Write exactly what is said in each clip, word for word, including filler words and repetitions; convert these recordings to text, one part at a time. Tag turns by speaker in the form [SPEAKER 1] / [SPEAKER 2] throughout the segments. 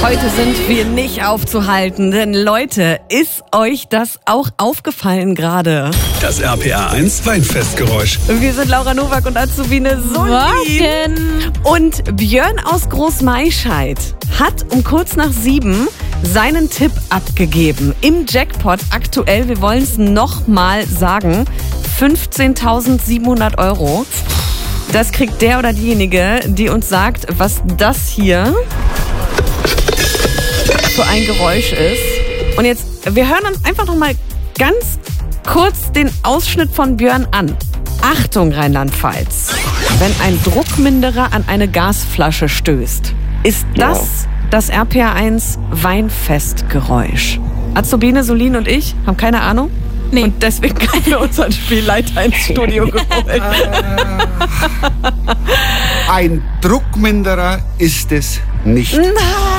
[SPEAKER 1] Heute sind wir nicht aufzuhalten, denn Leute, ist euch das auch aufgefallen gerade?
[SPEAKER 2] Das R P R eins Weinfestgeräusch.
[SPEAKER 1] Wir sind Laura Nowak und Azubine Solin. Und Björn aus Großmaischeid hat um kurz nach sieben seinen Tipp abgegeben. Im Jackpot aktuell, wir wollen es nochmal sagen, fünfzehntausendsiebenhundert Euro. Das kriegt der oder diejenige, die uns sagt, was das hier für ein Geräusch ist. Und jetzt, wir hören uns einfach noch mal ganz kurz den Ausschnitt von Björn an. Achtung, Rheinland-Pfalz. Wenn ein Druckminderer an eine Gasflasche stößt, ist das ja. das R P R eins Weinfestgeräusch. Azubine, Solin und ich haben keine Ahnung. Nee. Und deswegen haben wir unseren Spielleiter ins Studio geholt.
[SPEAKER 3] Ein Druckminderer ist es nicht.
[SPEAKER 1] Nein!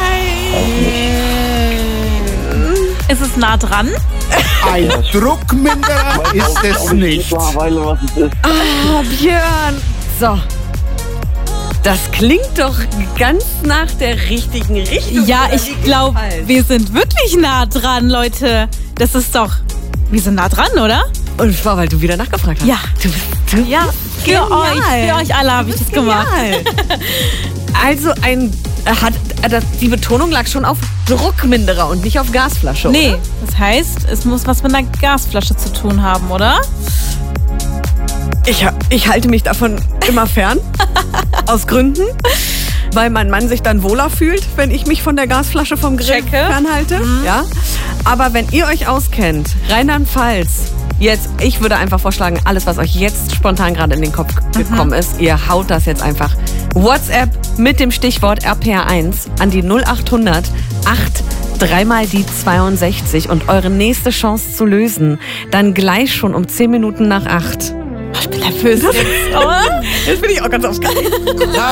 [SPEAKER 4] Ist es nah dran?
[SPEAKER 3] Ein Druckminderer ist es nicht.
[SPEAKER 1] Ah, Björn. So. Das klingt doch ganz nach der richtigen Richtung.
[SPEAKER 4] Ja, ich glaube, wir sind wirklich nah dran, Leute. Das ist doch... Wir sind nah dran, oder?
[SPEAKER 1] Und zwar, weil du wieder nachgefragt hast.
[SPEAKER 4] Ja.
[SPEAKER 1] Du bist, du
[SPEAKER 4] ja, für
[SPEAKER 1] genial.
[SPEAKER 4] euch, für euch alle habe ich das gemacht.
[SPEAKER 1] Also ein, hat, die Betonung lag schon auf Druckminderer und nicht auf Gasflasche,
[SPEAKER 4] Nee,
[SPEAKER 1] oder?
[SPEAKER 4] Das heißt, es muss was mit einer Gasflasche zu tun haben, oder?
[SPEAKER 1] Ich, ich halte mich davon immer fern, aus Gründen, weil mein Mann sich dann wohler fühlt, wenn ich mich von der Gasflasche vom Grill
[SPEAKER 4] Checke.
[SPEAKER 1] fernhalte. Mhm. Ja. Aber wenn ihr euch auskennt, Rheinland-Pfalz, jetzt, ich würde einfach vorschlagen, alles, was euch jetzt spontan gerade in den Kopf gekommen mhm. ist, ihr haut das jetzt einfach WhatsApp mit dem Stichwort R P R eins an die null acht hundert acht dreimal die zweiundsechzig und eure nächste Chance zu lösen, dann gleich schon um zehn Minuten nach acht.
[SPEAKER 4] Ich bin nervös jetzt, oder?
[SPEAKER 1] Jetzt bin ich auch ganz aufgeregt.